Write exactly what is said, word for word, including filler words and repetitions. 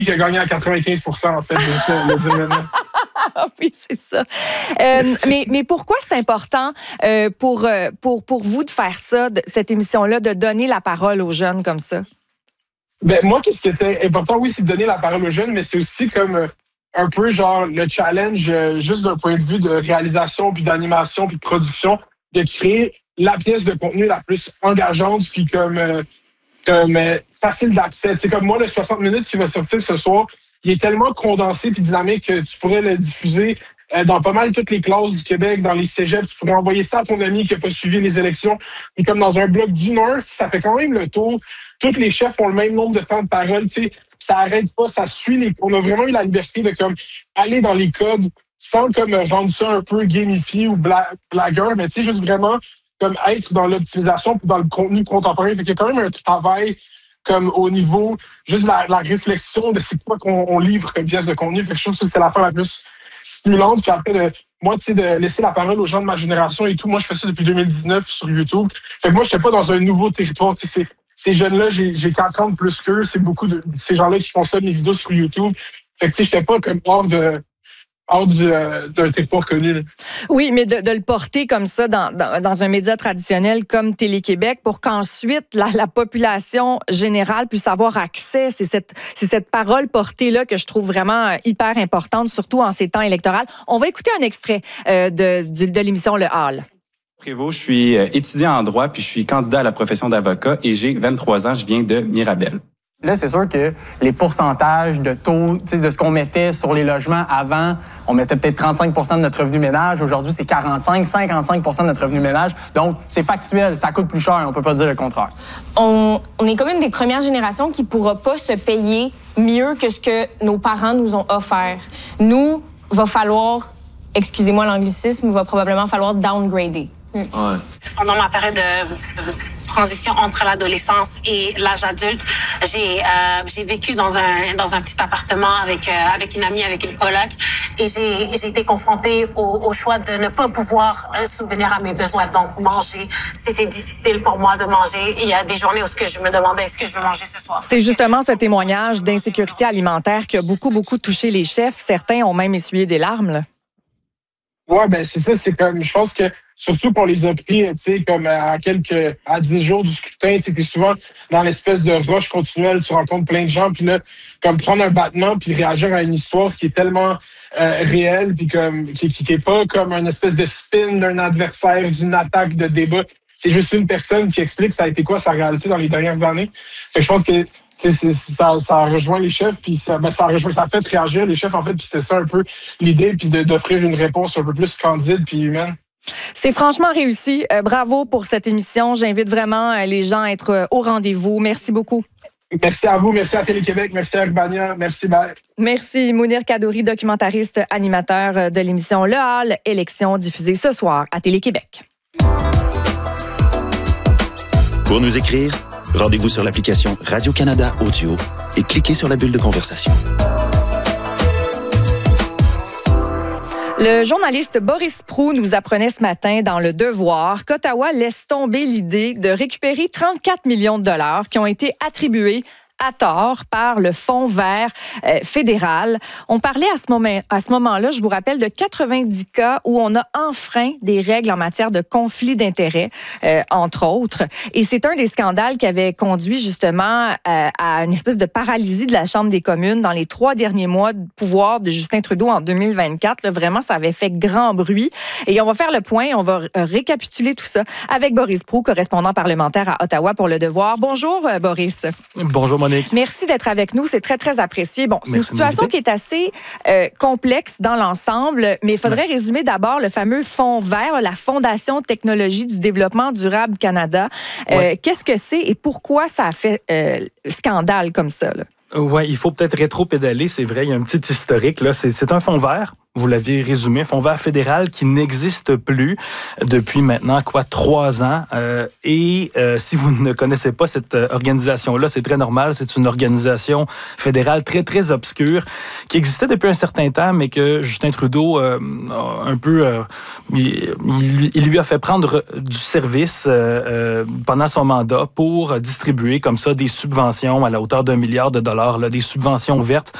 qui a gagné à quatre-vingt-quinze pour cent, en fait. Le dire maintenant. Oui, c'est ça. Euh, mais, mais pourquoi c'est important euh, pour, pour, pour vous de faire ça, de, cette émission-là, de donner la parole aux jeunes comme ça? Ben, moi, qu'est-ce qui était important, oui, c'est de donner la parole aux jeunes, mais c'est aussi comme euh, un peu genre le challenge, euh, juste d'un point de vue de réalisation, puis d'animation, puis de production, de créer la pièce de contenu la plus engageante, puis comme, euh, comme euh, facile d'accès. C'est comme moi, le soixante minutes qui va sortir ce soir, il est tellement condensé puis dynamique que tu pourrais le diffuser euh, dans pas mal toutes les classes du Québec, dans les cégeps. Tu pourrais envoyer ça à ton ami qui n'a pas suivi les élections. Et comme dans un bloc d'une heure, ça fait quand même le tour. Tous les chefs ont le même nombre de temps de parole. Tu sais, ça arrête pas, ça suit. Les... On a vraiment eu la liberté de comme aller dans les codes sans comme rendre ça un peu gamifié ou bla... blagueur, mais tu sais, juste vraiment comme être dans l'optimisation puis dans le contenu contemporain. Fait qu'il y a quand même un travail comme au niveau, juste la, la réflexion de c'est quoi qu'on on livre comme pièce de contenu. Fait que je trouve que c'était l'affaire la plus stimulante. Puis après, de, moi, tu sais, de laisser la parole aux gens de ma génération et tout. Moi, je fais ça depuis deux mille dix-neuf sur YouTube. Fait que moi, je n'étais pas dans un nouveau territoire. Tu sais, ces jeunes-là, j'ai, j'ai quatre ans de plus qu'eux. C'est beaucoup de ces gens-là qui font ça, mes vidéos sur YouTube. Fait que tu sais, j'étais pas comme hors de... hors du, euh, d'un territoire connu. Là. Oui, mais de, de le porter comme ça dans, dans, dans un média traditionnel comme Télé-Québec pour qu'ensuite la, la population générale puisse avoir accès. C'est cette, c'est cette parole portée-là que je trouve vraiment hyper importante, surtout en ces temps électoraux. On va écouter un extrait euh, de, de, de l'émission Le Hall. Prévost, je suis étudiant en droit, puis je suis candidat à la profession d'avocat et j'ai vingt-trois ans, je viens de Mirabel. Là, c'est sûr que les pourcentages de taux, tu sais, de ce qu'on mettait sur les logements avant, on mettait peut-être trente-cinq pour cent de notre revenu ménage. Aujourd'hui, c'est quarante-cinq, cinquante-cinq pour cent de notre revenu ménage. Donc, c'est factuel, ça coûte plus cher, on peut pas dire le contraire. On, on est comme une des premières générations qui pourra pas se payer mieux que ce que nos parents nous ont offert. Nous, va falloir, excusez-moi l'anglicisme, il va probablement falloir downgrader. Ouais. Pendant ma période de transition entre l'adolescence et l'âge adulte, j'ai euh, j'ai vécu dans un dans un petit appartement avec euh, avec une amie, avec une coloc, et j'ai j'ai été confrontée au, au choix de ne pas pouvoir euh, subvenir à mes besoins. Donc manger, c'était difficile pour moi de manger. Il y a des journées où ce que je me demandais est-ce que je veux manger ce soir. C'est justement ce témoignage d'insécurité alimentaire qui a beaucoup beaucoup touché les chefs. Certains ont même essuyé des larmes. Là. Ouais, ben c'est ça, c'est comme, je pense que surtout qu'on les a pris, tu sais, comme à quelques, à dix jours du scrutin, tu sais, t'es souvent dans l'espèce de rush continuelle, tu rencontres plein de gens, puis là, comme prendre un battement, puis réagir à une histoire qui est tellement euh, réelle, puis comme, qui, qui, qui est pas comme une espèce de spin d'un adversaire, d'une attaque de débat. C'est juste une personne qui explique ça a été quoi sa réalité dans les dernières années. Fait que je pense que C'est, c'est, ça, ça rejoint les chefs, puis ça, ben, ça, rejoint, ça fait réagir les chefs, en fait, puis c'était ça un peu l'idée, puis de, d'offrir une réponse un peu plus candide puis humaine. C'est franchement réussi. Euh, bravo pour cette émission. J'invite vraiment euh, les gens à être euh, au rendez-vous. Merci beaucoup. Merci à vous, merci à Télé-Québec, merci à Urbania, merci, bye. Merci Mounir Kadouri, documentariste, animateur de l'émission Le Hall, élection diffusée ce soir à Télé-Québec. Pour nous écrire, rendez-vous sur l'application Radio-Canada Audio et cliquez sur la bulle de conversation. Le journaliste Boris Proulx nous apprenait ce matin dans Le Devoir qu'Ottawa laisse tomber l'idée de récupérer trente-quatre millions de dollars qui ont été attribués à tort par le Fonds vert euh, fédéral. On parlait à ce moment, à ce moment-là, je vous rappelle, de quatre-vingt-dix cas où on a enfreint des règles en matière de conflit d'intérêts, euh, entre autres. Et c'est un des scandales qui avait conduit justement euh, à une espèce de paralysie de la Chambre des communes dans les trois derniers mois de pouvoir de Justin Trudeau en deux mille vingt-quatre. Là, vraiment, ça avait fait grand bruit. Et on va faire le point, on va récapituler tout ça avec Boris Proulx, correspondant parlementaire à Ottawa pour Le Devoir. Bonjour, Boris. Bonjour, Monique. Merci d'être avec nous, c'est très, très apprécié. Bon, c'est Merci une situation qui est assez euh, complexe dans l'ensemble, mais il faudrait ouais. résumer d'abord le fameux Fonds vert, la Fondation Technologie du développement durable Canada. Euh, ouais. Qu'est-ce que c'est et pourquoi ça a fait euh, scandale comme ça, là? Oui, il faut peut-être rétro-pédaler, c'est vrai, il y a un petit historique. Là. C'est, c'est un fonds vert vous l'avez résumé, Fonds vert fédéral qui n'existe plus depuis maintenant, quoi, trois ans. Euh, et euh, si vous ne connaissez pas cette organisation-là, c'est très normal. C'est une organisation fédérale très, très obscure qui existait depuis un certain temps, mais que Justin Trudeau, euh, un peu, euh, il, il lui a fait prendre du service euh, euh, pendant son mandat pour distribuer comme ça des subventions à la hauteur d'un milliard de dollars, là, des subventions vertes